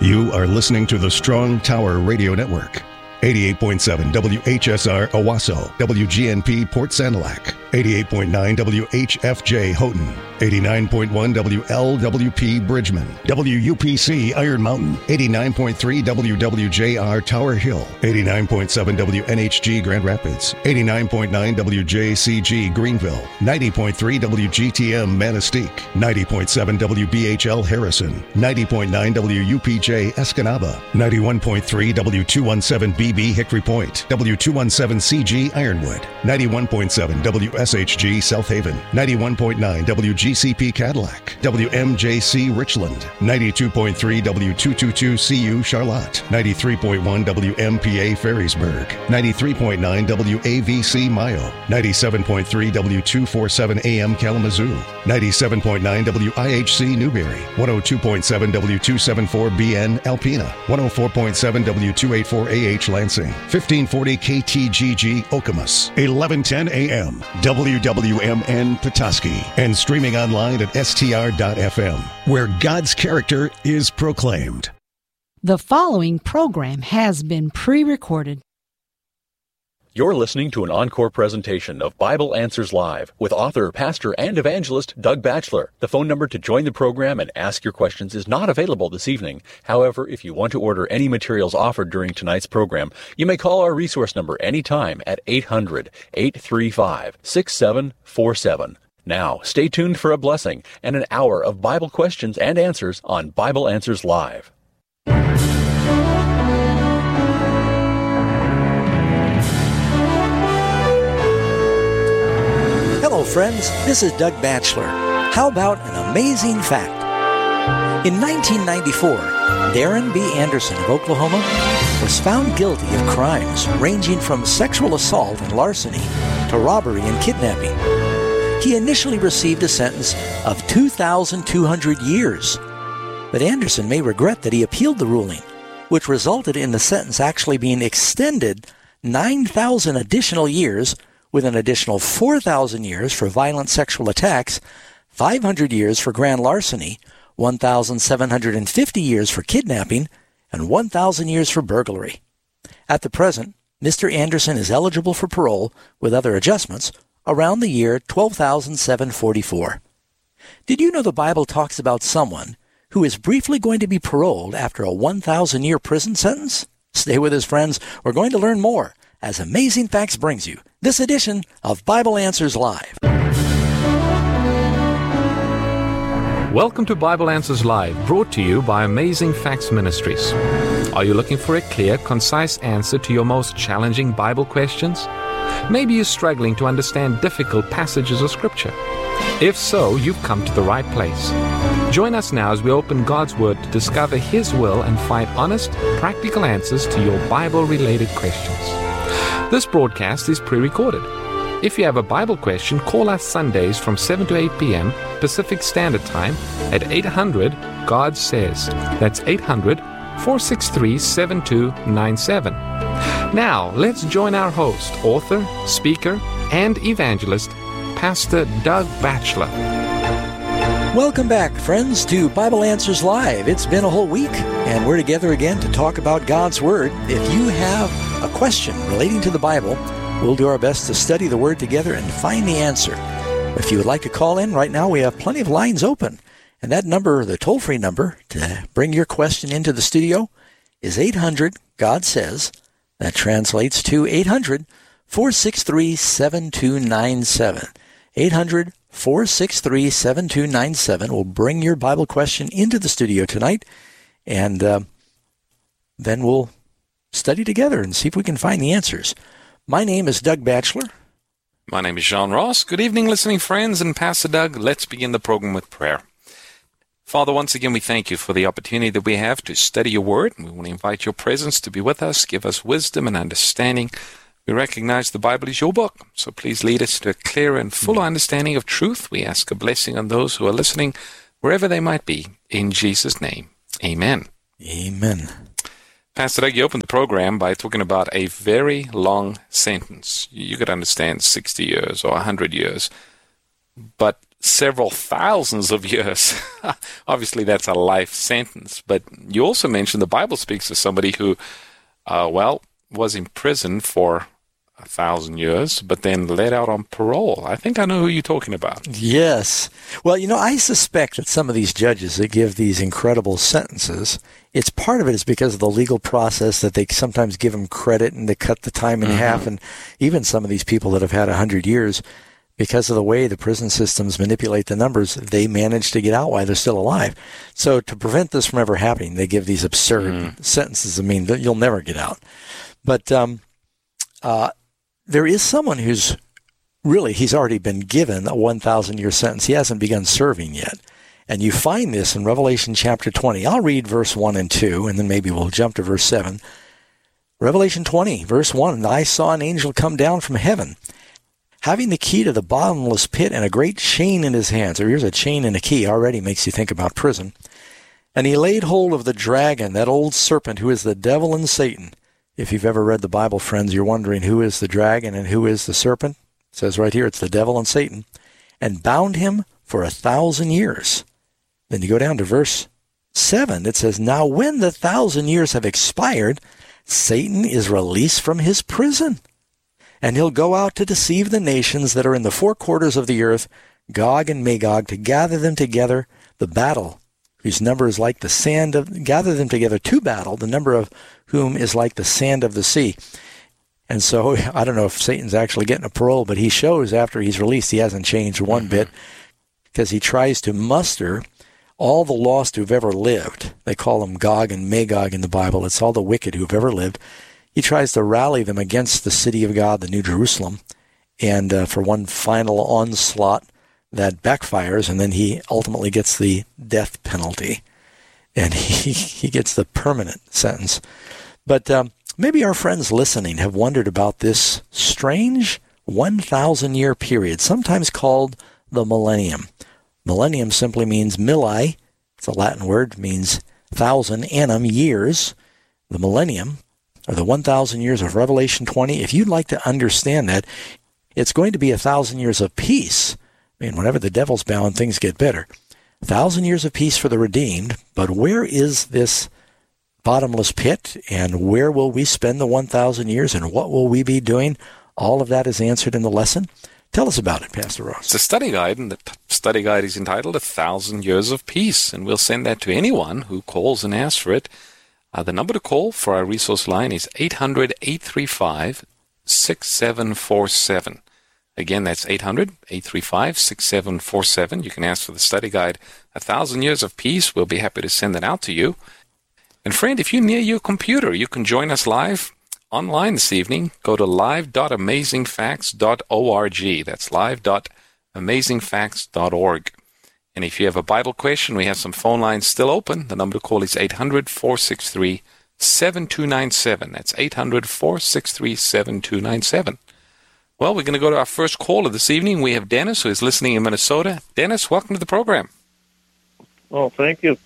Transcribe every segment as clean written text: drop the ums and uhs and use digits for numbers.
You are listening to the Strong Tower Radio Network. 88.7 WHSR Owasso, WGNP Port Sanilac, 88.9 WHFJ Houghton, 89.1 WLWP Bridgman, WUPC Iron Mountain, 89.3 WWJR Tower Hill, 89.7 WNHG Grand Rapids, 89.9 WJCG Greenville, 90.3 WGTM Manistee, 90.7 WBHL Harrison, 90.9 WUPJ Escanaba, 91.3 W217B Hickory Point, W217CG Ironwood, 91.7 WSHG South Haven, 91.9 WGCP Cadillac, WMJC Richland, 92.3 W222CU Charlotte, 93.1 WMPA Ferrysburg, 93.9 WAVC Mayo, 97.3 W247 AM Kalamazoo, 97.9 WIHC Newberry, 102.7 W274BN Alpena, 104.7 W284AH Lansing, 1540 KTGG Okemos, 1110 AM, WWMN Petoskey, and streaming online at str.fm, where God's character is proclaimed. The following program has been pre-recorded. You're listening to an encore presentation of Bible Answers Live with author, pastor, and evangelist Doug Batchelor. The phone number to join the program and ask your questions is not available this evening. However, if you want to order any materials offered during tonight's program, you may call our resource number anytime at 800-835-6747. Now, stay tuned for a blessing and an hour of Bible questions and answers on Bible Answers Live. Hello, friends. This is Doug Batchelor. How about an amazing fact? In 1994, Darren B. Anderson of Oklahoma was found guilty of crimes ranging from sexual assault and larceny to robbery and kidnapping. He initially received a sentence of 2,200 years, but Anderson may regret that he appealed the ruling, which resulted in the sentence actually being extended 9,000 additional years, with an additional 4,000 years for violent sexual attacks, 500 years for grand larceny, 1,750 years for kidnapping, and 1,000 years for burglary. At the present, Mr. Anderson is eligible for parole, with other adjustments, around the year 12,744. Did you know the Bible talks about someone who is briefly going to be paroled after a 1,000-year prison sentence? Stay with us, friends. We're going to learn more as Amazing Facts brings you this edition of Bible Answers Live. Welcome to Bible Answers Live, brought to you by Amazing Facts Ministries. Are you looking for a clear, concise answer to your most challenging Bible questions? Maybe you're struggling to understand difficult passages of Scripture. If so, you've come to the right place. Join us now as we open God's Word to discover His will and find honest, practical answers to your Bible-related questions. This broadcast is pre-recorded. If you have a Bible question, call us Sundays from 7 to 8 p.m. Pacific Standard Time at 800-GOD-SAYS. That's 800-463-7297. Now, let's join our host, author, speaker, and evangelist, Pastor Doug Batchelor. Welcome back, friends, to Bible Answers Live. It's been a whole week, and we're together again to talk about God's Word. If you have a question relating to the Bible, we'll do our best to study the Word together and find the answer. If you would like to call in, right now we have plenty of lines open. And that number, the toll-free number, to bring your question into the studio is 800-GOD-SAYS. That translates to 800-463-7297. 800-463-7297 will bring your Bible question into the studio tonight, and then we'll study together and see if we can find the answers. My name is Doug Batchelor. My name is Sean Ross. Good evening, listening friends, and Pastor Doug. Let's begin the program with prayer. Father, once again, we thank you for the opportunity that we have to study your word. We want to invite your presence to be with us, give us wisdom and understanding. We recognize the Bible is your book, so please lead us to a clear and full understanding of truth. We ask a blessing on those who are listening, wherever they might be. In Jesus' name, amen. Amen. Pastor Doug, you opened the program by talking about a very long sentence. You could understand 60 years or 100 years. But several thousands of years. Obviously, that's a life sentence. But you also mentioned the Bible speaks of somebody who, was in prison for 1,000 years, but then let out on parole. I think I know who you're talking about. Yes. Well, I suspect that some of these judges that give these incredible sentences, it's part of it is because of the legal process that they sometimes give them credit and they cut the time in half. And even some of these people that have had 100 years, because of the way the prison systems manipulate the numbers, they manage to get out while they're still alive. So to prevent this from ever happening, they give these absurd sentences. I mean, you'll never get out. But there is someone who's really, he's already been given a 1,000-year sentence. He hasn't begun serving yet. And you find this in Revelation chapter 20. I'll read verse 1 and 2, and then maybe we'll jump to verse 7. Revelation 20, verse 1, "And I saw an angel come down from heaven, having the key to the bottomless pit and a great chain in his hand." So here's a chain and a key. Already makes you think about prison. "And he laid hold of the dragon, that old serpent, who is the devil and Satan." If you've ever read the Bible, friends, you're wondering who is the dragon and who is the serpent. It says right here, it's the devil and Satan. "And bound him for 1,000 years. Then you go down to verse 7. It says, "Now when the 1,000 years have expired, Satan is released from his prison. And he'll go out to deceive the nations that are in the four quarters of the earth, Gog and Magog, to gather them together, the battle, whose number is like the sand of, gather them together to battle, the number of whom is like the sand of the sea." And so, I don't know if Satan's actually getting a parole, but he shows after he's released he hasn't changed one bit, because he tries to muster all the lost who've ever lived. They call them Gog and Magog in the Bible. It's all the wicked who've ever lived. He tries to rally them against the city of God, the New Jerusalem, and for one final onslaught that backfires, and then he ultimately gets the death penalty, and he gets the permanent sentence. But maybe our friends listening have wondered about this strange 1,000-year period, sometimes called the millennium. Millennium simply means milli. It's a Latin word, means 1,000, annum, years. The millennium, or the 1,000 years of Revelation 20. If you'd like to understand that, it's going to be 1,000 years of peace. I mean, whenever the devil's bound, things get better. 1,000 years of peace for the redeemed, but where is this bottomless pit, and where will we spend the 1,000 years, and what will we be doing? All of that is answered in the lesson. Tell us about it, Pastor Ross. It's a study guide, and the study guide is entitled 1,000 Years of Peace, and we'll send that to anyone who calls and asks for it. The number to call for our resource line is 800-835-6747. Again, that's 800-835-6747. You can ask for the study guide, 1,000 Years of Peace. We'll be happy to send that out to you. And friend, if you're near your computer, you can join us live online this evening. Go to live.amazingfacts.org. That's live.amazingfacts.org. And if you have a Bible question, we have some phone lines still open. The number to call is 800-463-7297. That's 800-463-7297. Well, we're going to go to our first caller this evening. We have Dennis, who is listening in Minnesota. Dennis, welcome to the program. Well, thank you,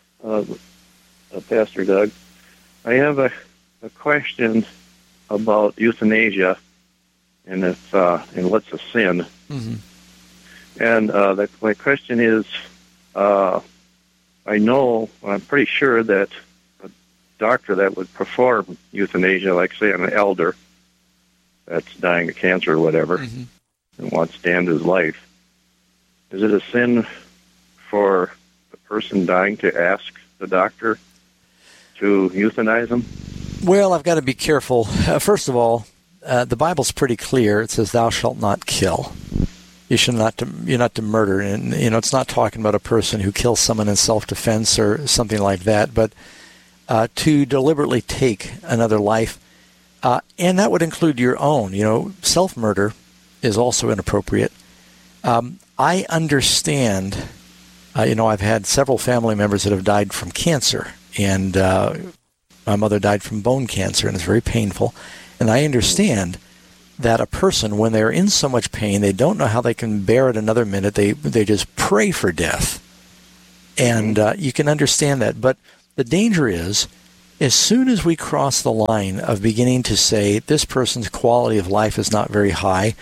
Pastor Doug. I have a question about euthanasia, and it's and what's a sin. Mm-hmm. And my question is, I'm pretty sure that a doctor that would perform euthanasia, like say an elder that's dying of cancer or whatever, and wants to end his life, is it a sin for the person dying to ask the doctor to euthanize him? Well, I've got to be careful. First of all, the Bible's pretty clear. It says, "Thou shalt not kill." You're not to murder, and it's not talking about a person who kills someone in self-defense or something like that, but to deliberately take another life, and that would include your own. Self-murder is also inappropriate. I understand. I've had several family members that have died from cancer, and my mother died from bone cancer, and it's very painful. And I understand that a person, when they're in so much pain, they don't know how they can bear it another minute. They just pray for death. And you can understand that. But the danger is, as soon as we cross the line of beginning to say this person's quality of life is not very high,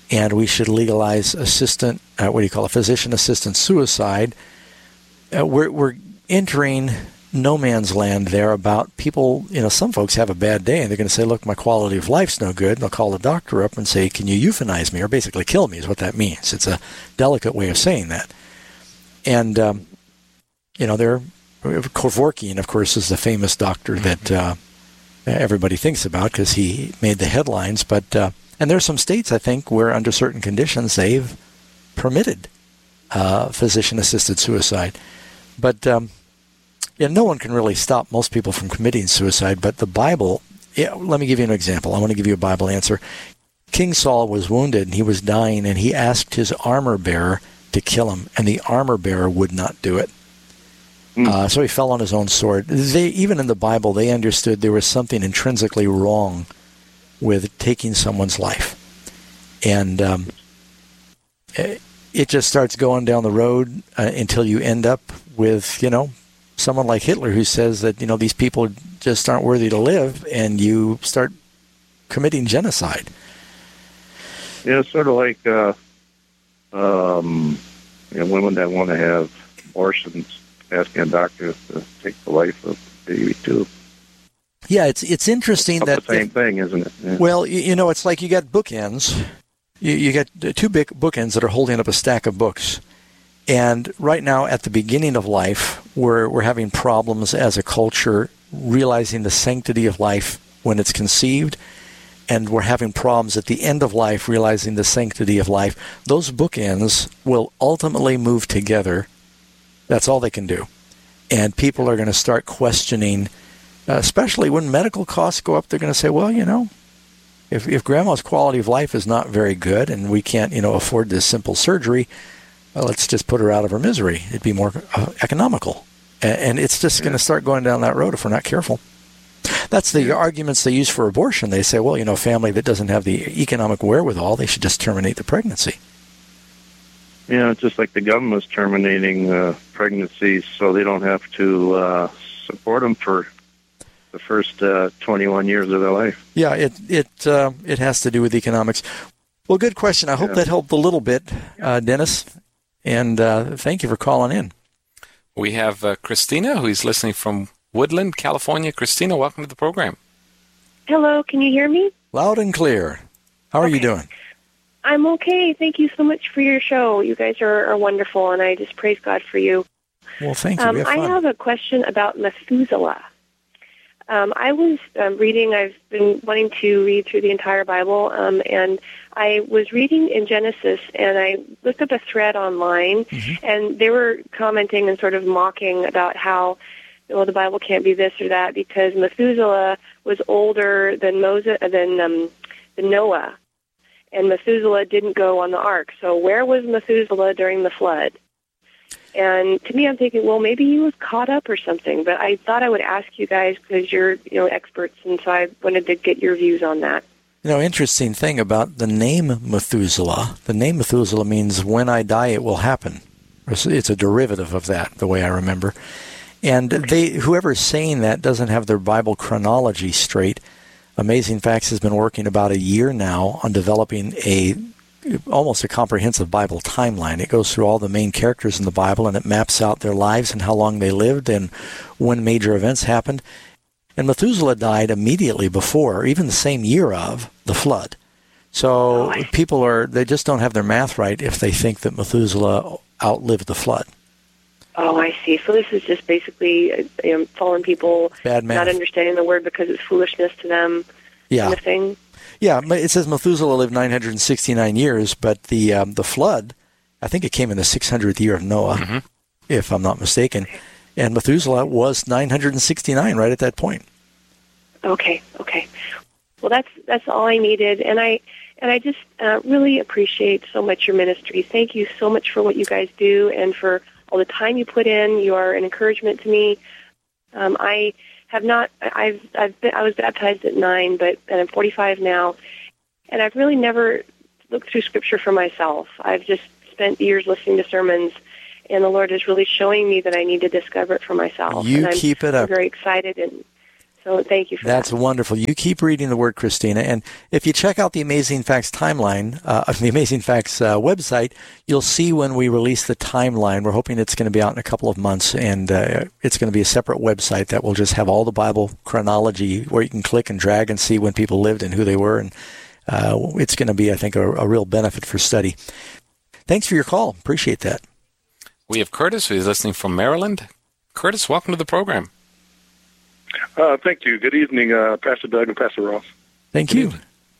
and we should legalize physician-assisted suicide. We're entering no man's land there about people. Some folks have a bad day, and they're going to say, look, my quality of life's no good. And they'll call the doctor up and say, can you euthanize me, or basically kill me is what that means. It's a delicate way of saying that. And, they're Kevorkian, of course, is the famous doctor that everybody thinks about because he made the headlines. But and there are some states, I think, where under certain conditions they've permitted physician-assisted suicide. But no one can really stop most people from committing suicide. But the Bible, let me give you an example. I want to give you a Bible answer. King Saul was wounded and he was dying, and he asked his armor bearer to kill him, and the armor bearer would not do it. So he fell on his own sword. Even in the Bible, they understood there was something intrinsically wrong with taking someone's life. And it just starts going down the road until you end up with, someone like Hitler who says that, these people just aren't worthy to live, and you start committing genocide. Yeah, it's sort of like women that want to have abortions asking a doctor to take the life of the baby too. Yeah, it's interesting that the same thing, isn't it? Yeah. Well, it's like you got bookends. You got two big bookends that are holding up a stack of books. And right now, at the beginning of life, we're having problems as a culture realizing the sanctity of life when it's conceived, and we're having problems at the end of life realizing the sanctity of life. Those bookends will ultimately move together. That's all they can do. And people are going to start questioning, especially when medical costs go up, they're going to say, well, if grandma's quality of life is not very good and we can't, afford this simple surgery, let's just put her out of her misery. It'd be more economical. And it's just going to start going down that road if we're not careful. That's the arguments they use for abortion. They say, well, a family that doesn't have the economic wherewithal, they should just terminate the pregnancy. Yeah, it's just like the government's terminating pregnancies so they don't have to support them for the first 21 years of their life. Yeah, it has to do with economics. Well, good question. I hope that helped a little bit, Dennis. And thank you for calling in. We have Christina, who is listening from Woodland, California. Christina, welcome to the program. Hello, can you hear me? Loud and clear. How are you doing? I'm okay. Thank you so much for your show. You guys are wonderful, and I just praise God for you. Well, thank you. I have a question about Methuselah. I was reading, I've been wanting to read through the entire Bible, and I was reading in Genesis, and I looked up a thread online, and they were commenting and sort of mocking about how, the Bible can't be this or that because Methuselah was older than Noah, and Methuselah didn't go on the ark. So where was Methuselah during the flood? And to me, I'm thinking, well, maybe he was caught up or something. But I thought I would ask you guys because you're, experts, and so I wanted to get your views on that. Interesting thing about the name Methuselah. The name Methuselah means when I die, it will happen. It's a derivative of that, the way I remember. And whoever's saying that doesn't have their Bible chronology straight. Amazing Facts has been working about a year now on developing almost a comprehensive Bible timeline. It goes through all the main characters in the Bible, and it maps out their lives and how long they lived and when major events happened. And Methuselah died immediately before, or even the same year of, the flood. So people they just don't have their math right if they think that Methuselah outlived the flood. Oh, I see. So this is just basically fallen people Bad math. Not understanding the word because it's foolishness to them kind of thing. Yeah, it says Methuselah lived 969 years, but the flood, I think it came in the 600th year of Noah, if I'm not mistaken. And Methuselah was 969 right at that point. Okay. Well, that's all I needed, and I just really appreciate so much your ministry. Thank you so much for what you guys do and for all the time you put in. You are an encouragement to me. I was baptized at 9, and I'm 45 now, and I've really never looked through Scripture for myself. I've just spent years listening to sermons, and the Lord is really showing me that I need to discover it for myself. Keep it up. I'm very excited, and So thank you for That's that. wonderful. You keep reading the Word, Christina. And if you check out the Amazing Facts timeline, the Amazing Facts website, you'll see when we release the timeline. We're hoping it's going to be out in a couple of months, and it's going to be a separate website that will just have all the Bible chronology where you can click and drag and see when people lived and who they were. And it's going to be, I think, a real benefit for study. Thanks for your call. Appreciate that. We have Curtis, who is listening from Maryland. Curtis, welcome to the program. Thank you. Good evening, Pastor Doug and Pastor Ross. Thank you.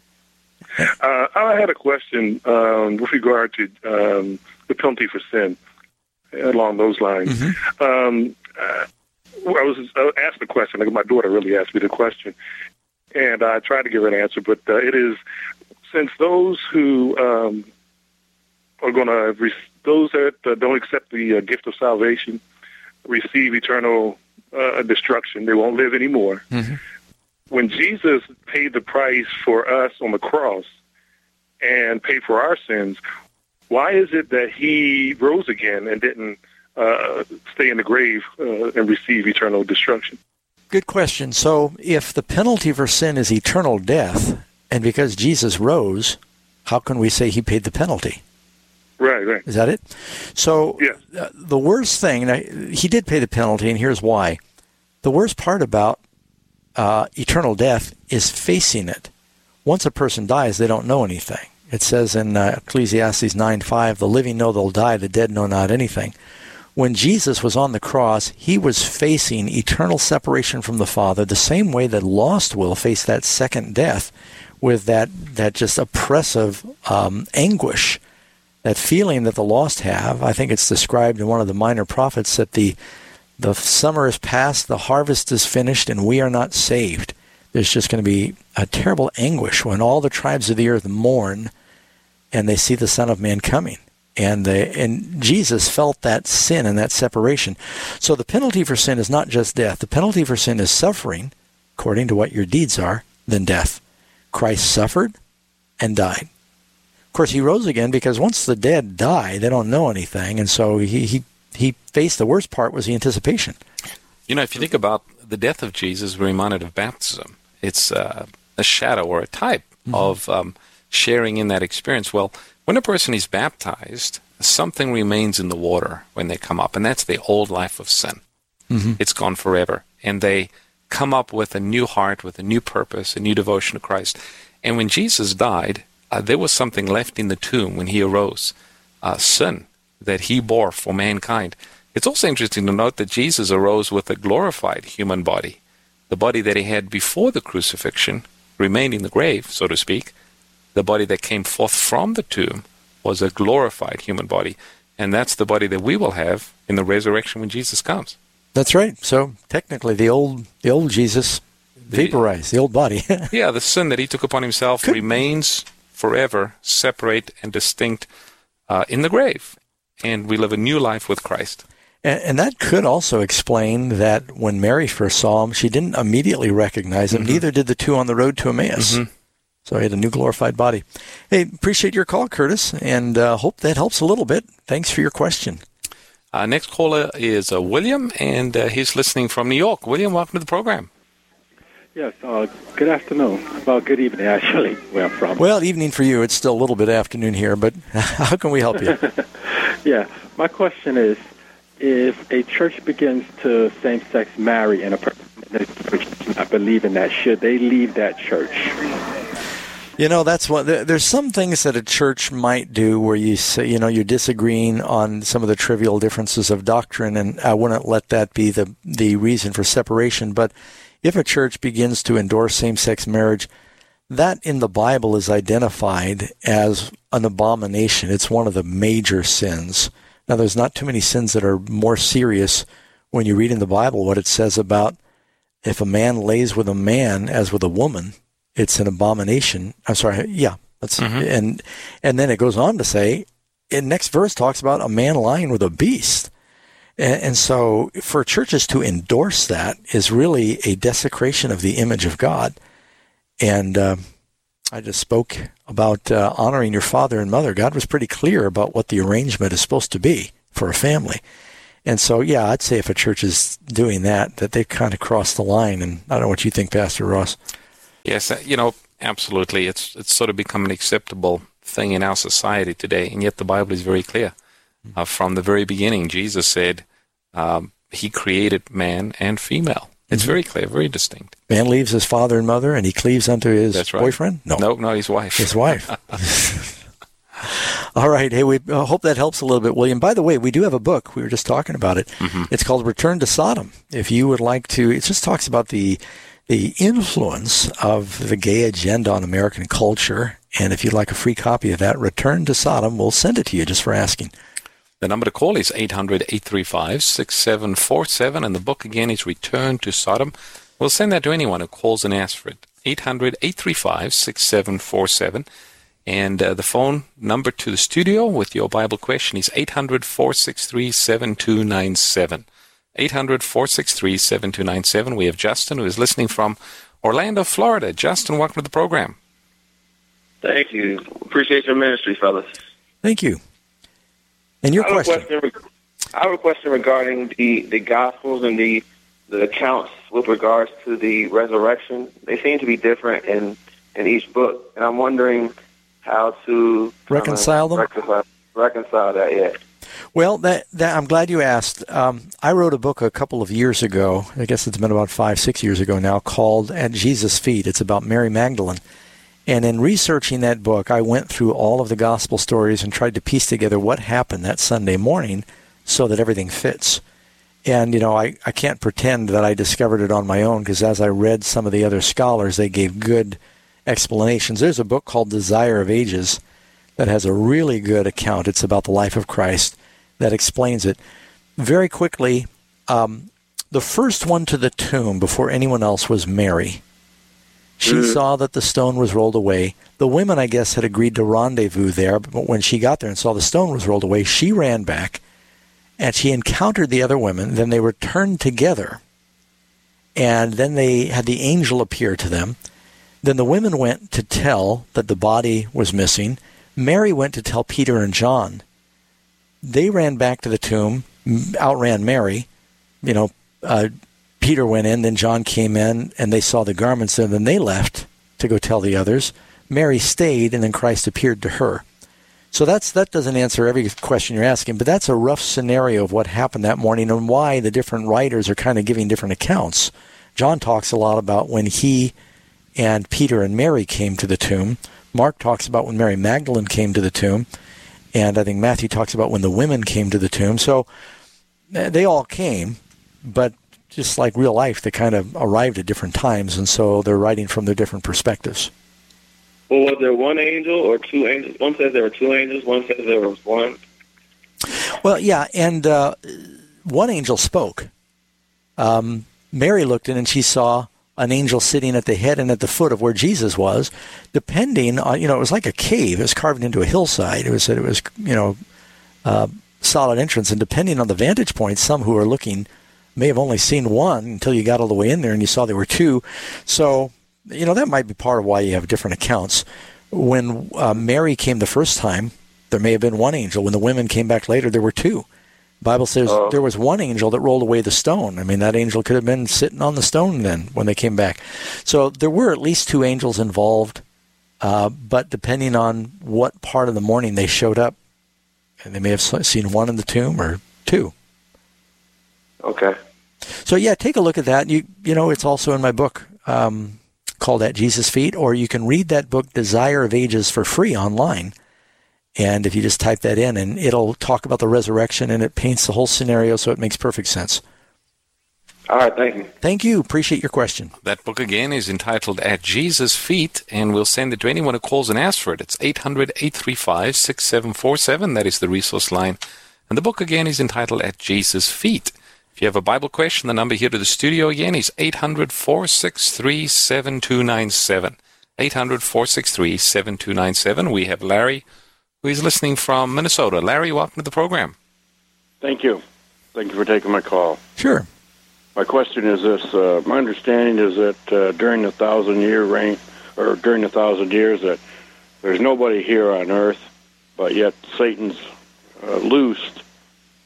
I had a question with regard to the penalty for sin, along those lines. Mm-hmm. I was asked the question. My daughter really asked me the question, and I tried to give her an answer. But it is, since those who are going to, those that don't accept the gift of salvation receive eternal destruction. They won't live anymore. Mm-hmm. When Jesus paid the price for us on the cross and paid for our sins, why is it that he rose again and didn't stay in the grave and receive eternal destruction? Good question. So if the penalty for sin is eternal death, and because Jesus rose, how can we say he paid the penalty? Right. Is that it? So yeah. The worst thing, he did pay the penalty, and here's why. The worst part about eternal death is facing it. Once a person dies, they don't know anything. It says in Ecclesiastes 9:5, the living know they'll die, the dead know not anything. When Jesus was on the cross, he was facing eternal separation from the Father, the same way that lost will face that second death, with that just oppressive anguish. That feeling that the lost have. I think it's described in one of the minor prophets that the summer is past, the harvest is finished, and we are not saved. There's just going to be a terrible anguish when all the tribes of the earth mourn and they see the Son of Man coming. And Jesus felt that sin and that separation. So the penalty for sin is not just death. The penalty for sin is suffering, according to what your deeds are, than death. Christ suffered and died. Of course, he rose again because once the dead die, they don't know anything, and so he faced the worst part was the anticipation. You know, if you think about the death of Jesus, we're reminded of baptism. It's a shadow or a type of sharing in that experience. Well, when a person is baptized, something remains in the water when they come up, and that's the old life of sin. Mm-hmm. It's gone forever, and they come up with a new heart, with a new purpose, a new devotion to Christ. And when Jesus died, there was something left in the tomb when he arose, sin that he bore for mankind. It's also interesting to note that Jesus arose with a glorified human body. The body that he had before the crucifixion remained in the grave, so to speak. The body that came forth from the tomb was a glorified human body, and that's the body that we will have in the resurrection when Jesus comes. That's right. So technically the old Jesus vaporized, the old body. Yeah, the sin that he took upon himself remains forever separate and distinct in the grave, and we live a new life with Christ. And that could also explain that when Mary first saw him, she didn't immediately recognize him. Mm-hmm. Neither did the two on the road to Emmaus. Mm-hmm. So he had a new glorified body. Hey, appreciate your call, Curtis, and hope that helps a little bit. Thanks for your question. Next caller is William, and he's listening from New York. William, welcome to the program. Yes, good afternoon. Well, good evening, actually, where I'm from. Well, evening for you. It's still a little bit afternoon here, but how can we help you? Yeah, my question is, if a church begins to same-sex marry and a person does not believe in that, should they leave that church? You know, that's what. There's some things that a church might do where you say, you know, you're disagreeing on some of the trivial differences of doctrine, and I wouldn't let that be the reason for separation. But if a church begins to endorse same-sex marriage, that in the Bible is identified as an abomination. It's one of the major sins. Now, there's not too many sins that are more serious when you read in the Bible what it says about if a man lays with a man as with a woman, it's an abomination. I'm sorry, yeah. That's, and then it goes on to say, the next verse talks about a man lying with a beast. And so for churches to endorse that is really a desecration of the image of God. And I just spoke about honoring your father and mother. God was pretty clear about what the arrangement is supposed to be for a family. And so, yeah, I'd say if a church is doing that they've kind of crossed the line. And I don't know what you think, Pastor Ross. Yes, absolutely. It's sort of become an acceptable thing in our society today, and yet the Bible is very clear. From the very beginning, Jesus said he created man and female. It's very clear, very distinct. Man leaves his father and mother, and he cleaves unto his boyfriend? No, his wife. His wife. All right. Hey, we hope that helps a little bit, William. By the way, we do have a book. We were just talking about it. It's called Return to Sodom. If you would like to, it just talks about the influence of the gay agenda on American culture. And if you'd like a free copy of that, Return to Sodom, we'll send it to you just for asking. The number to call is 800-835-6747, and the book again is Return to Sodom. We'll send that to anyone who calls and asks for it. 800-835-6747. And the phone number to the studio with your Bible question is 800-463-7297. 800-463-7297. We have Justin, who is listening from Orlando, Florida. Justin, welcome to the program. Thank you. Appreciate your ministry, fellas. Thank you. And your question? I have a question regarding the Gospels and the accounts with regards to the resurrection. They seem to be different in each book, and I'm wondering how to reconcile them. Reconcile that, yeah. Well, that I'm glad you asked. I wrote a book a couple of years ago. I guess it's been about 5-6 years ago now, called At Jesus' Feet. It's about Mary Magdalene. And in researching that book, I went through all of the gospel stories and tried to piece together what happened that Sunday morning so that everything fits. And, I can't pretend that I discovered it on my own, because as I read some of the other scholars, they gave good explanations. There's a book called Desire of Ages that has a really good account. It's about the life of Christ that explains it. Very quickly, the first one to the tomb before anyone else was Mary. She saw that the stone was rolled away. The women, I guess, had agreed to rendezvous there, but when she got there and saw the stone was rolled away, she ran back, and she encountered the other women. Then they returned together, and then they had the angel appear to them. Then the women went to tell that the body was missing. Mary went to tell Peter and John. They ran back to the tomb, outran Mary. Peter went in, then John came in, and they saw the garments there. Then they left to go tell the others. Mary stayed, and then Christ appeared to her. So that doesn't answer every question you're asking, but that's a rough scenario of what happened that morning and why the different writers are kind of giving different accounts. John talks a lot about when he and Peter and Mary came to the tomb. Mark talks about when Mary Magdalene came to the tomb. And I think Matthew talks about when the women came to the tomb. So they all came, but just like real life, they kind of arrived at different times, and so they're writing from their different perspectives. Well, was there one angel or two angels? One says there were two angels, one says there was one. Well, yeah, and one angel spoke. Mary looked in and she saw an angel sitting at the head and at the foot of where Jesus was, depending on, it was like a cave. It was carved into a hillside. It was solid entrance, and depending on the vantage point, some who are looking may have only seen one until you got all the way in there and you saw there were two. So, that might be part of why you have different accounts. When Mary came the first time, there may have been one angel. When the women came back later, there were two. The Bible says there was one angel that rolled away the stone. I mean, that angel could have been sitting on the stone then when they came back. So there were at least two angels involved, but depending on what part of the morning they showed up, and they may have seen one in the tomb or two. Okay. So, yeah, take a look at that. It's also in my book called At Jesus' Feet, or you can read that book, Desire of Ages, for free online. And if you just type that in, and it'll talk about the resurrection, and it paints the whole scenario so it makes perfect sense. All right, thank you. Thank you. Appreciate your question. That book, again, is entitled At Jesus' Feet, and we'll send it to anyone who calls and asks for it. It's 800-835-6747. That is the resource line. And the book, again, is entitled At Jesus' Feet. If you have a Bible question, the number here to the studio, again, is 800-463-7297. 800-463-7297. We have Larry, who is listening from Minnesota. Larry, welcome to the program. Thank you. Thank you for taking my call. Sure. My question is this. My understanding is that during the 1,000-year reign, or during the 1,000 years, that there's nobody here on earth, but yet Satan's loosed,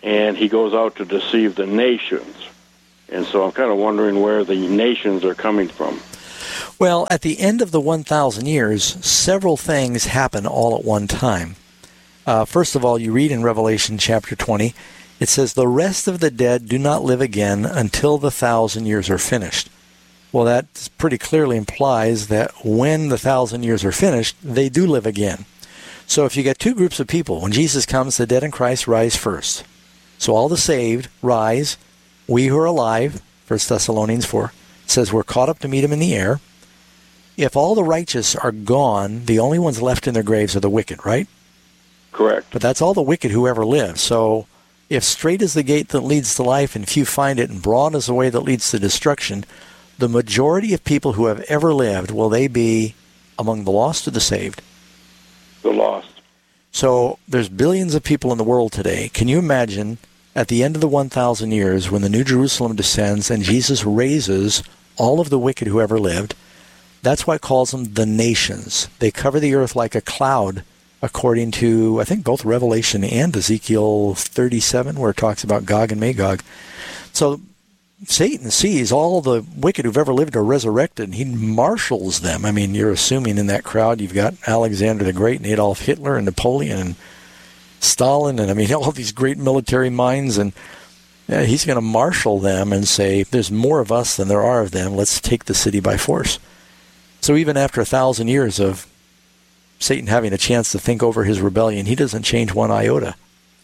and he goes out to deceive the nations. And so I'm kind of wondering where the nations are coming from. Well, at the end of the 1,000 years, several things happen all at one time. First of all, you read in Revelation chapter 20, it says, "The rest of the dead do not live again until the 1,000 years are finished." Well, that pretty clearly implies that when the 1,000 years are finished, they do live again. So if you get two groups of people, when Jesus comes, the dead in Christ rise first. So all the saved rise. We who are alive, 1 Thessalonians 4, says we're caught up to meet him in the air. If all the righteous are gone, the only ones left in their graves are the wicked, right? Correct. But that's all the wicked who ever lived. So if straight is the gate that leads to life and few find it, and broad is the way that leads to destruction, the majority of people who have ever lived, will they be among the lost or the saved? The lost. So there's billions of people in the world today. Can you imagine at the end of the 1,000 years when the New Jerusalem descends and Jesus raises all of the wicked who ever lived? That's why it calls them the nations. They cover the earth like a cloud, according to, I think, both Revelation and Ezekiel 37, where it talks about Gog and Magog. So Satan sees all the wicked who've ever lived are resurrected, and he marshals them. I mean, you're assuming in that crowd you've got Alexander the Great and Adolf Hitler and Napoleon and Stalin, and I mean, all these great military minds, and he's going to marshal them and say, there's more of us than there are of them. Let's take the city by force. So even after 1,000 years of Satan having a chance to think over his rebellion, he doesn't change one iota.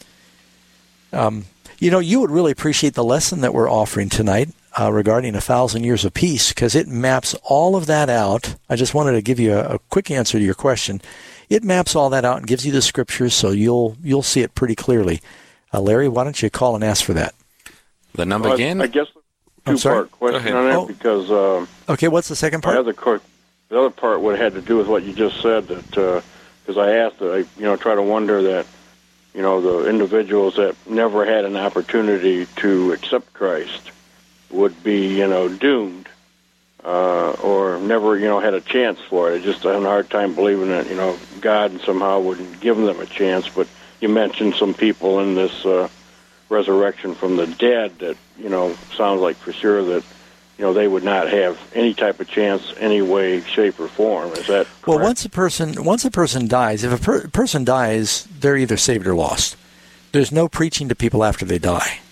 You would really appreciate the lesson that we're offering tonight regarding 1,000 years of peace, because it maps all of that out. I just wanted to give you a quick answer to your question. It maps all that out and gives you the scriptures, so you'll see it pretty clearly. Larry, why don't you call and ask for that? The number again? I guess two-part question on that, because... okay, what's the second part? The other part would have had to do with what you just said, that because I asked, try to wonder that, the individuals that never had an opportunity to accept Christ would be, doomed, or never, had a chance for it. I just had a hard time believing that, God somehow wouldn't give them a chance. But you mentioned some people in this resurrection from the dead that, sounds like for sure that, they would not have any type of chance, any way, shape, or form. Is that correct? Well, once a person dies, if a person dies, they're either saved or lost. There's no preaching to people after they die.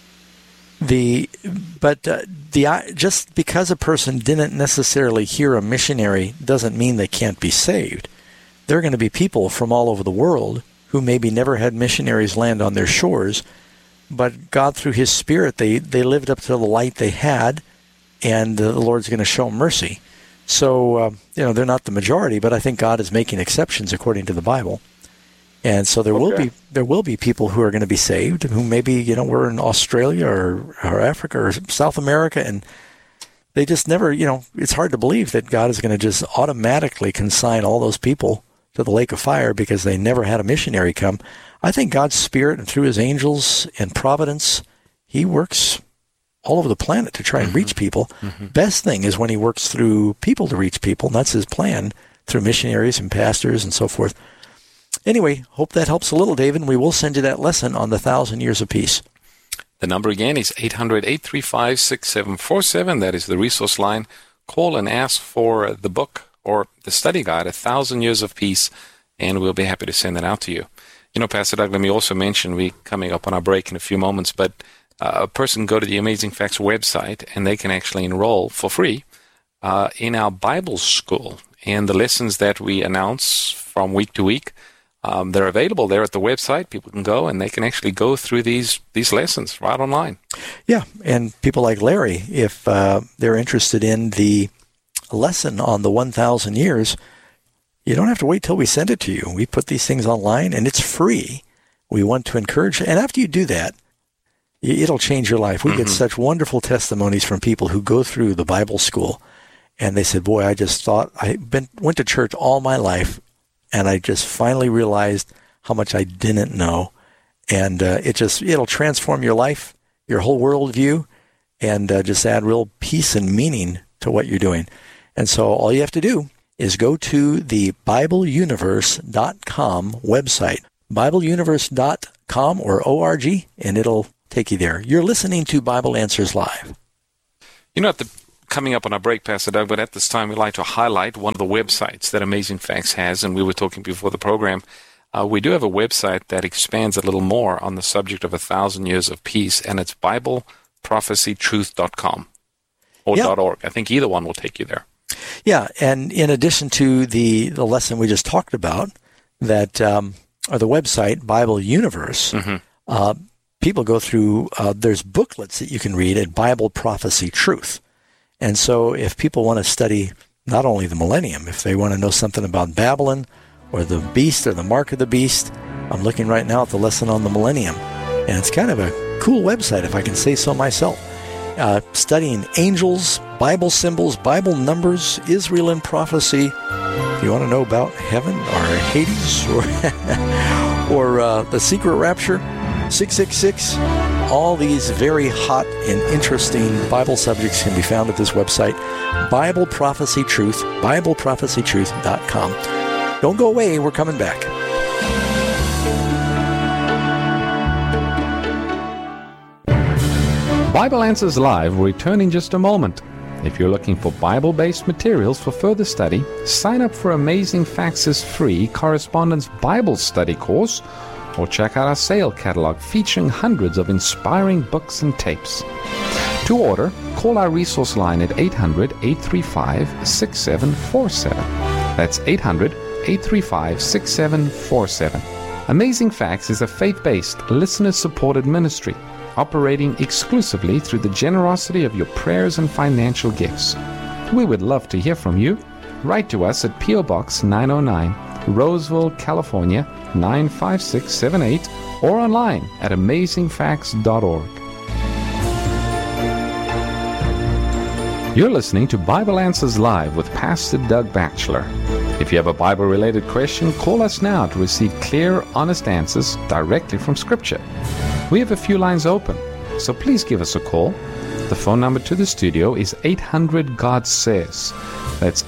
Just because a person didn't necessarily hear a missionary doesn't mean they can't be saved. There are going to be people from all over the world who maybe never had missionaries land on their shores, but God, through His Spirit, they lived up to the light they had, and the Lord's going to show mercy. So, they're not the majority, but I think God is making exceptions according to the Bible. And so there will be people who are going to be saved, who maybe, were in Australia or Africa or South America, and they just never, it's hard to believe that God is going to just automatically consign all those people to the lake of fire because they never had a missionary come. I think God's Spirit, and through His angels and providence, He works all over the planet to try and reach people. Mm-hmm. Best thing is when He works through people to reach people, and that's His plan, through missionaries and pastors and so forth. Anyway, hope that helps a little, David. We will send you that lesson on the 1,000 years of peace. The number again is 800-835-6747. That is the resource line. Call and ask for the book or the study guide, 1,000 Years of Peace, and we'll be happy to send that out to you. Pastor Doug, let me also mention, we're coming up on our break in a few moments, but a person can go to the Amazing Facts website, and they can actually enroll for free in our Bible school. And the lessons that we announce from week to week, they're available there at the website. People can go, and they can actually go through these lessons right online. Yeah, and people like Larry, if they're interested in the lesson on the 1,000 years, you don't have to wait till we send it to you. We put these things online, and it's free. We want to encourage, and after you do that, it'll change your life. We get such wonderful testimonies from people who go through the Bible school, and they said, boy, I just thought went to church all my life, and I just finally realized how much I didn't know. And it'll transform your life, your whole worldview, and just add real peace and meaning to what you're doing. And so all you have to do is go to the BibleUniverse.com website, BibleUniverse.com or ORG, and it'll take you there. You're listening to Bible Answers Live. You know, coming up on our break, Pastor Doug, but at this time we'd like to highlight one of the websites that Amazing Facts has, and we were talking before the program. We do have a website that expands a little more on the subject of 1,000 years of peace, and it's BibleProphecyTruth.com or .org. I think either one will take you there. Yeah, and in addition to the lesson we just talked about, that or the website Bible Universe, people go through. There's booklets that you can read at Bible Prophecy Truth, and so if people want to study not only the millennium, if they want to know something about Babylon or the beast or the mark of the beast, I'm looking right now at the lesson on the millennium, and it's kind of a cool website, if I can say so myself. Studying angels, Bible symbols, Bible numbers, Israel in prophecy. If you want to know about heaven or Hades or the secret rapture, 666, all these very hot and interesting Bible subjects can be found at this website, Bible Prophecy Truth, BibleProphecyTruth.com. Don't go away, we're coming back. Bible Answers Live will return in just a moment. If you're looking for Bible-based materials for further study, sign up for Amazing Facts' free Correspondence Bible Study course, or check out our sale catalog featuring hundreds of inspiring books and tapes. To order, call our resource line at 800-835-6747. That's 800-835-6747. Amazing Facts is a faith-based, listener-supported ministry operating exclusively through the generosity of your prayers and financial gifts. We would love to hear from you. Write to us at P.O. Box 909, Roseville, California, 95678, or online at amazingfacts.org. You're listening to Bible Answers Live with Pastor Doug Batchelor. If you have a Bible-related question, call us now to receive clear, honest answers directly from Scripture. We have a few lines open, so please give us a call. The phone number to the studio is 800-GOD-SAYS. That's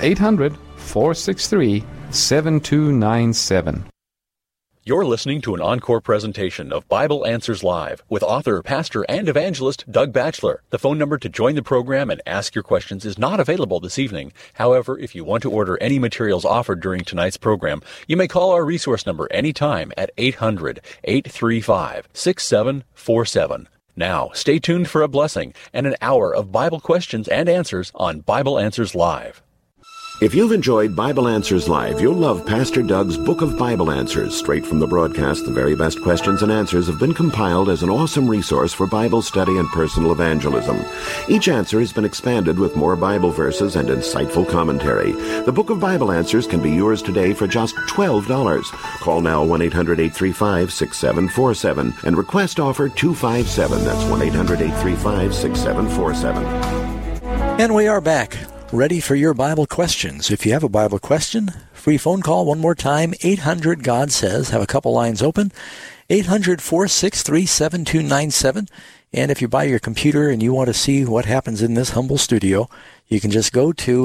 800-463-7297. You're listening to an encore presentation of Bible Answers Live with author, pastor, and evangelist Doug Batchelor. The phone number to join the program and ask your questions is not available this evening. However, if you want to order any materials offered during tonight's program, you may call our resource number anytime at 800-835-6747. Now, stay tuned for a blessing and an hour of Bible questions and answers on Bible Answers Live. If you've enjoyed Bible Answers Live, you'll love Pastor Doug's Book of Bible Answers. Straight from the broadcast, the very best questions and answers have been compiled as an awesome resource for Bible study and personal evangelism. Each answer has been expanded with more Bible verses and insightful commentary. The Book of Bible Answers can be yours today for just $12. Call now 1-800-835-6747 and request offer 257. That's 1-800-835-6747. And we are back. Ready for your Bible questions. If you have a Bible question, free phone call one more time, 800-GOD-SAYS. Have a couple lines open, 800-463-7297. And if you buy your computer and you want to see what happens in this humble studio, you can just go to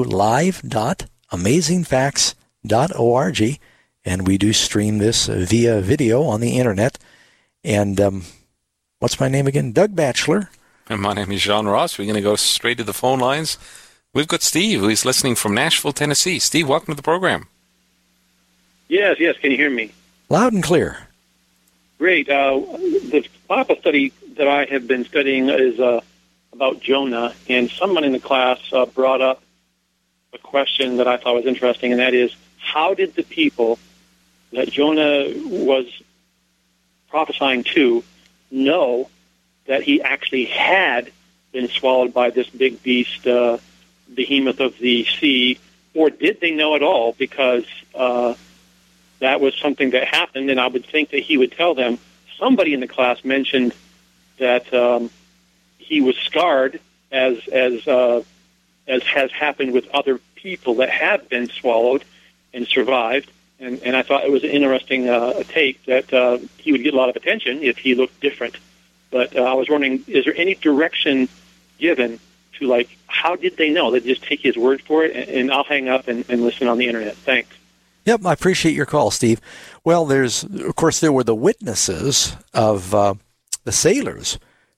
live.amazingfacts.org, and we do stream this via video on the internet. And what's my name again? Doug Batchelor. And my name is John Ross. We're going to go straight to the phone lines. We've got Steve, who's listening from Nashville, Tennessee. Steve, welcome to the program. Yes. Can you hear me? Loud and clear. Great. The Bible study that I have been studying is about Jonah, and someone in the class brought up a question that I thought was interesting, and that is, how did the people that Jonah was prophesying to know that he actually had been swallowed by this big beast, behemoth of the sea, or did they know at all? Because that was something that happened, and I would think that he would tell them. Somebody in the class mentioned that he was scarred, as has happened with other people that have been swallowed and survived. And I thought it was an interesting take that he would get a lot of attention if he looked different. But I was wondering, is there any direction given to, like, how did they know? They just take his word for it, and I'll hang up and listen on the internet. Thanks. Yep, I appreciate your call, Steve. Well, there were the witnesses of the sailors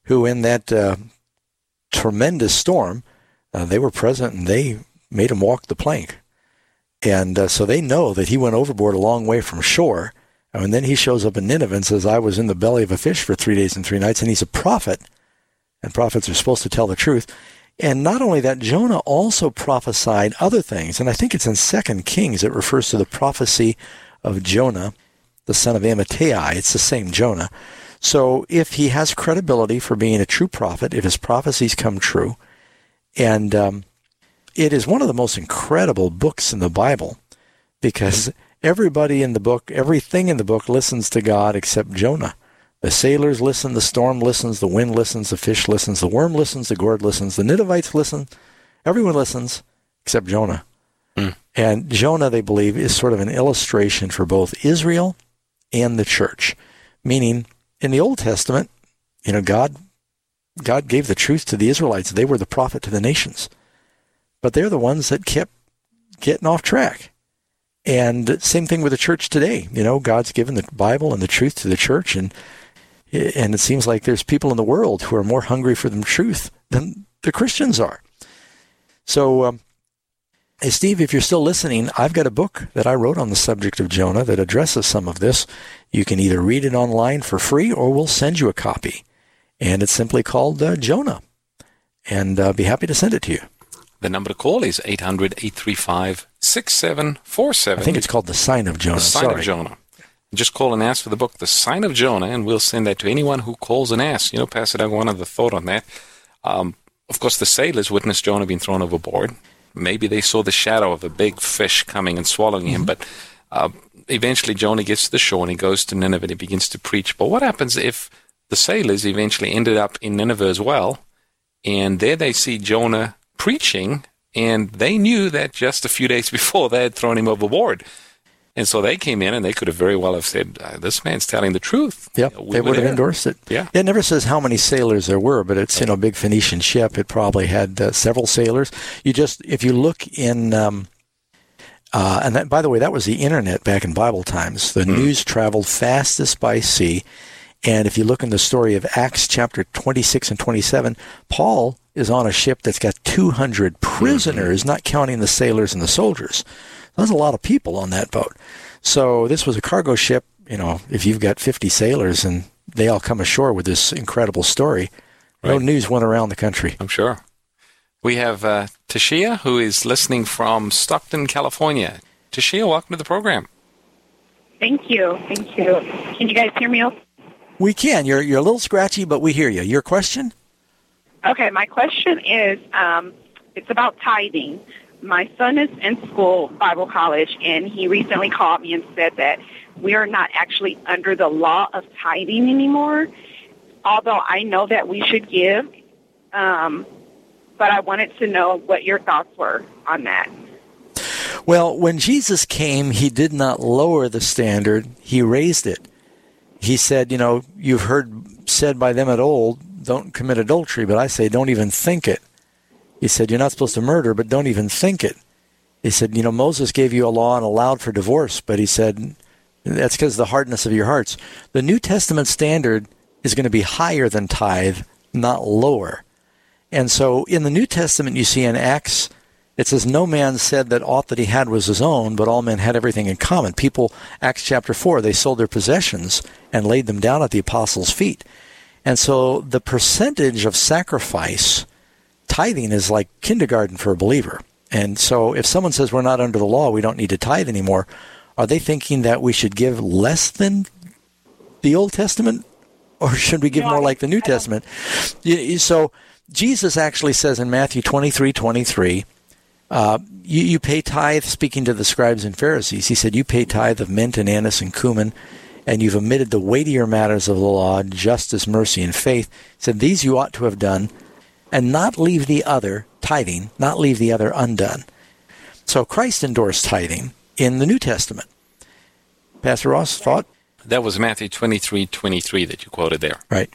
who in that tremendous storm, they were present and they made him walk the plank. And so they know that he went overboard a long way from shore. And then he shows up in Nineveh and says, I was in the belly of a fish for 3 days and 3 nights. And he's a prophet. And prophets are supposed to tell the truth. And not only that, Jonah also prophesied other things. And I think it's in 2 Kings. It refers to the prophecy of Jonah, the son of Amittai. It's the same Jonah. So if he has credibility for being a true prophet, if his prophecies come true, and it is one of the most incredible books in the Bible, because everybody in the book, everything in the book listens to God except Jonah. The sailors listen, the storm listens, the wind listens, the fish listens, the worm listens, the gourd listens, the Ninevites listen. Everyone listens except Jonah. And Jonah, they believe, is sort of an illustration for both Israel and the church. Meaning, in the Old Testament, God gave the truth to the Israelites. They were the prophet to the nations. But they're the ones that kept getting off track. And same thing with the church today. God's given the Bible and the truth to the church, and it seems like there's people in the world who are more hungry for the truth than the Christians are. So, hey, Steve, if you're still listening, I've got a book that I wrote on the subject of Jonah that addresses some of this. You can either read it online for free, or we'll send you a copy. And it's simply called Jonah. And I'll be happy to send it to you. The number to call is 800-835-6747. I think it's called The Sign of Jonah. The Sign of Jonah. Just call and ask for the book, The Sign of Jonah, and we'll send that to anyone who calls and asks. Pastor Doug, one other thought on that. Of course, the sailors witnessed Jonah being thrown overboard. Maybe they saw the shadow of a big fish coming and swallowing him, but eventually Jonah gets to the shore and he goes to Nineveh and he begins to preach. But what happens if the sailors eventually ended up in Nineveh as well, and there they see Jonah preaching, and they knew that just a few days before they had thrown him overboard. And so they came in and they could have very well have said, this man's telling the truth. Yep, they would have endorsed it. Yeah. It never says how many sailors there were, but it's, a big Phoenician ship. It probably had several sailors. If you look in, and that, by the way, that was the internet back in Bible times. The news traveled fastest by sea. And if you look in the story of Acts chapter 26 and 27, Paul is on a ship that's got 200 prisoners, not counting the sailors and the soldiers. There's a lot of people on that boat. So this was a cargo ship. If you've got 50 sailors and they all come ashore with this incredible story, no news went around the country. I'm sure. We have Tashia, who is listening from Stockton, California. Tashia, welcome to the program. Thank you. Can you guys hear me okay? We can. You're a little scratchy, but we hear you. Your question? Okay, my question is, it's about tithing. My son is in school, Bible college, and he recently called me and said that we are not actually under the law of tithing anymore, although I know that we should give, but I wanted to know what your thoughts were on that. Well, when Jesus came, he did not lower the standard, he raised it. He said, you've heard said by them of old, don't commit adultery, but I say don't even think it. He said, you're not supposed to murder, but don't even think it. He said, Moses gave you a law and allowed for divorce, but he said, that's because of the hardness of your hearts. The New Testament standard is going to be higher than tithe, not lower. And so in the New Testament, you see in Acts, it says, no man said that aught that he had was his own, but all men had everything in common. People, Acts chapter 4, they sold their possessions and laid them down at the apostles' feet. And so the percentage of sacrifice, tithing is like kindergarten for a believer. And so if someone says we're not under the law, we don't need to tithe anymore, are they thinking that we should give less than the Old Testament? Or should we give more like the New Testament? So Jesus actually says in Matthew 23:23, you pay tithe, speaking to the scribes and Pharisees. He said, you pay tithe of mint and anise and cumin, and you've omitted the weightier matters of the law, justice, mercy, and faith. He said, these you ought to have done, and not leave the other, tithing, not leave the other undone. So Christ endorsed tithing in the New Testament. Pastor Ross, thought? That was Matthew 23:23 that you quoted there. Right.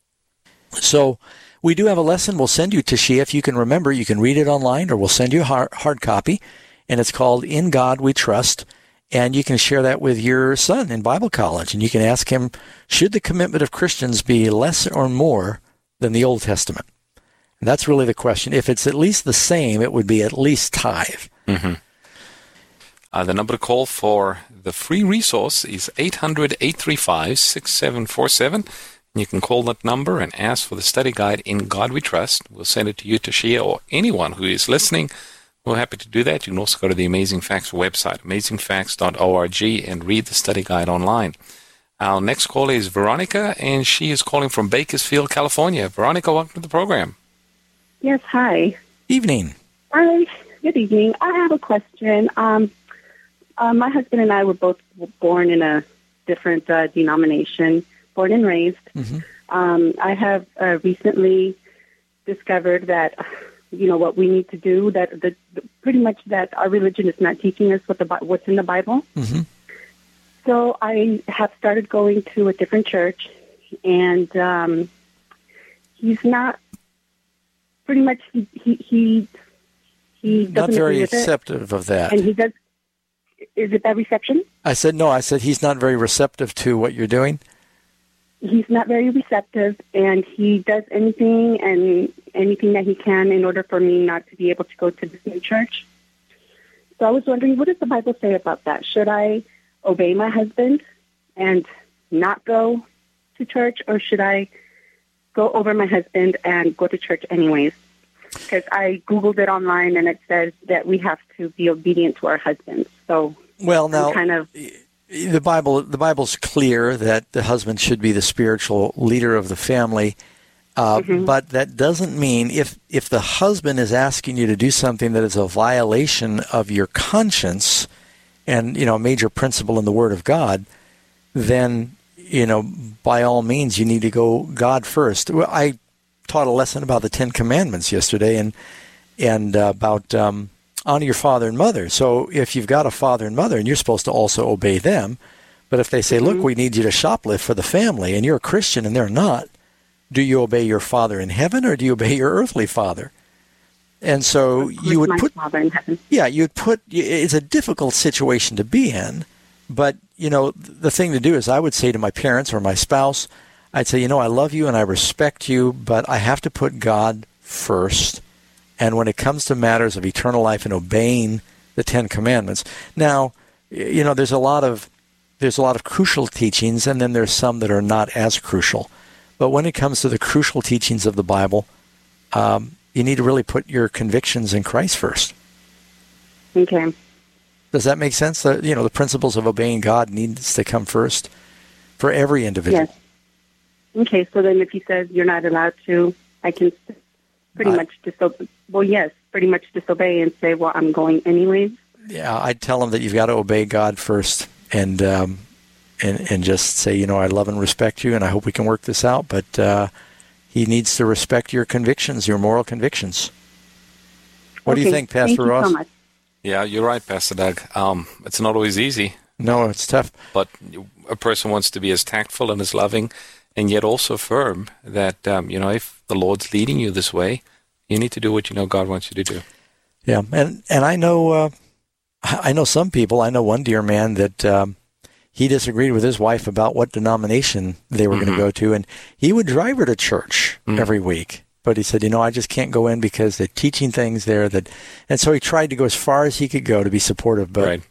So we do have a lesson. We'll send you to Shia. If you can remember, you can read it online, or we'll send you a hard copy, and it's called In God We Trust. And you can share that with your son in Bible college, and you can ask him, should the commitment of Christians be less or more than the Old Testament? And that's really the question. If it's at least the same, it would be at least tithe. Mm-hmm. The number to call for the free resource is 800-835-6747. And you can call that number and ask for the study guide, In God We Trust. We'll send it to you to share, or anyone who is listening. We're happy to do that. You can also go to the Amazing Facts website, amazingfacts.org, and read the study guide online. Our next caller is Veronica, and she is calling from Bakersfield, California. Veronica, welcome to the program. Yes, hi. Evening. Hi, good evening. I have a question. My husband and I were both born in a different denomination, born and raised. Mm-hmm. I have recently discovered that, what we need to do, that pretty much that our religion is not teaching us what's in the Bible. Mm-hmm. So I have started going to a different church, and he's not, pretty much he doesn't not very agree with receptive of that. And he does. Is it that reception? I said no. I said he's not very receptive to what you're doing. He's not very receptive, and he does anything that he can in order for me not to be able to go to this new church. So I was wondering, what does the Bible say about that? Should I obey my husband and not go to church, or should I go over my husband and go to church anyways? Because I Googled it online, and it says that we have to be obedient to our husbands. So, well, now the Bible's clear that the husband should be the spiritual leader of the family, but that doesn't mean if the husband is asking you to do something that is a violation of your conscience, and a major principle in the Word of God, then by all means you need to go God first. I taught a lesson about the Ten Commandments yesterday, and about honor your father and mother. So if you've got a father and mother, and you're supposed to also obey them, but if they say, look, we need you to shoplift for the family, and you're a Christian and they're not, do you obey your father in heaven, or do you obey your earthly father? And so you would put, father in heaven. Yeah, it's a difficult situation to be in, but the thing to do is, I would say to my parents or my spouse, I'd say, I love you and I respect you, but I have to put God first. And when it comes to matters of eternal life and obeying the Ten Commandments, now, there's a lot of crucial teachings, and then there's some that are not as crucial. But when it comes to the crucial teachings of the Bible, you need to really put your convictions in Christ first. Okay. Does that make sense? The principles of obeying God needs to come first for every individual. Yes. Okay, so then if he says you're not allowed to, I can pretty much disobey. Well, yes, pretty much disobey and say, well, I'm going anyways. Yeah, I'd tell him that you've got to obey God first, and just say, I love and respect you, and I hope we can work this out, but he needs to respect your convictions, your moral convictions. What do you think, Pastor Ross? Thank you so much. Yeah, you're right, Pastor Doug. It's not always easy. No, it's tough. But a person wants to be as tactful and as loving, and yet also firm that, if the Lord's leading you this way, you need to do what God wants you to do. Yeah, and I know some people. I know one dear man that he disagreed with his wife about what denomination they were going to go to, and he would drive her to church every week. But he said, I just can't go in because they're teaching things there and so he tried to go as far as he could go to be supportive. But right.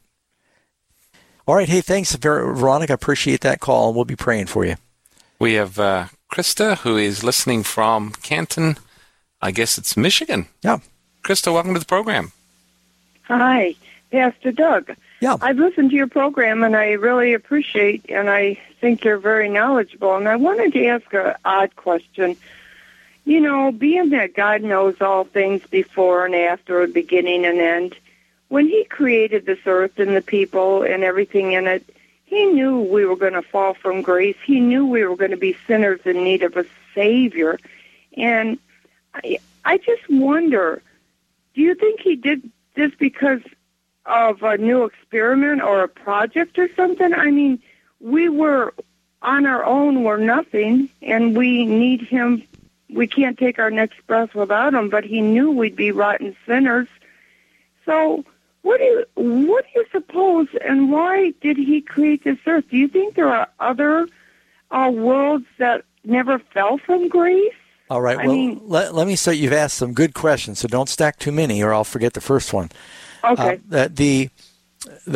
All right, hey, thanks, Veronica. I appreciate that call, and we'll be praying for you. We have Krista, who is listening from Canton. I guess it's Michigan. Yeah. Krista, welcome to the program. Hi, Pastor Doug. Yeah. I've listened to your program, and I really appreciate, and I think you're very knowledgeable. And I wanted to ask an odd question. Being that God knows all things before and after, beginning and end, when he created this earth and the people and everything in it, he knew we were going to fall from grace. He knew we were going to be sinners in need of a Savior. And I just wonder, do you think he did this because of a new experiment or a project or something? I mean, we were on our own, we're nothing, and we need him. We can't take our next breath without him, but he knew we'd be rotten sinners. So what do you suppose, and why did he create this earth? Do you think there are other worlds that never fell from grace? All right. Let me start. You've asked some good questions, so don't stack too many, or I'll forget the first one. Okay. The